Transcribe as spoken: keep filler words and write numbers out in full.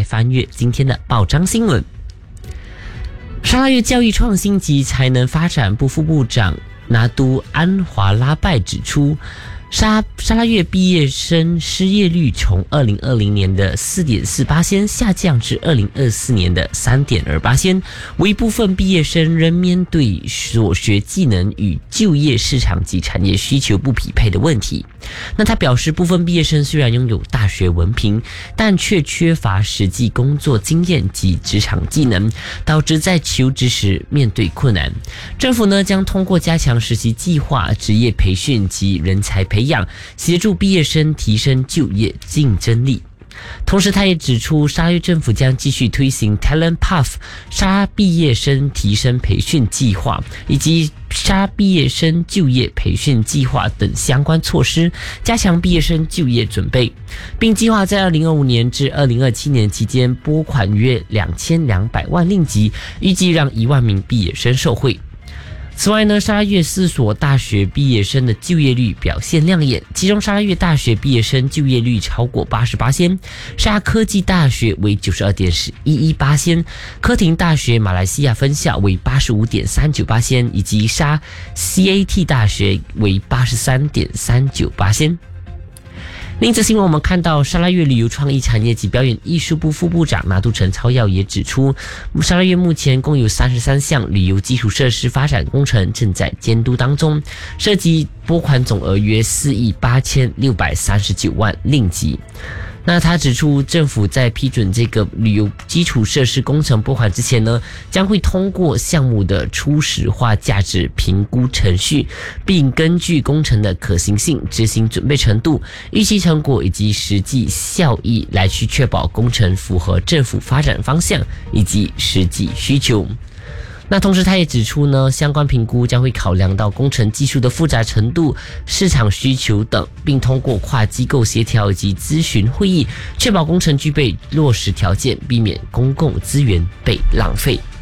翻阅今天的报章新闻。沙拉越教育创新及才能发展部副部长拿督安华拉拜指出，沙沙拉越毕业生失业率从二零二零年的 四点四趴 下降至二零二四年的 三点二趴， 为部分毕业生仍面对所学技能与就业市场及产业需求不匹配的问题。那他表示，部分毕业生虽然拥有大学文凭，但却缺乏实际工作经验及职场技能，导致在求职时面对困难。政府呢将通过加强实习计划、职业培训及人才培养，协助毕业生提升就业竞争力。同时，他也指出，沙拉越政府将继续推行 Talent Path 沙毕业生提升培训计划以及沙毕业生就业培训计划等相关措施，加强毕业生就业准备，并计划在二零二五年至二零二七年期间拨款约两千两百万令吉，预计让一万名毕业生受惠。此外呢，沙拉越四所大学毕业生的就业率表现亮眼，其中沙拉越大学毕业生就业率超过 百分之八十八， 沙科技大学为 九十二点一一八， 科廷大学马来西亚分校为 八十五点三九八， 以及沙 C A T 大学为 八十三点三九八。另一则新闻，我们看到沙拉越旅游创意产业及表演艺术部副部长拿督陈超耀也指出，沙拉越目前共有三十三项旅游基础设施发展工程正在监督当中，涉及拨款总额约四亿八千六百三十九万令吉。那他指出，政府在批准这个旅游基础设施工程拨款之前呢，将会通过项目的初始化价值评估程序，并根据工程的可行性、执行准备程度、预期成果以及实际效益来去确保工程符合政府发展方向以及实际需求。那同时他也指出呢，相关评估将会考量到工程技术的复杂程度、市场需求等，并通过跨机构协调以及咨询会议，确保工程具备落实条件，避免公共资源被浪费。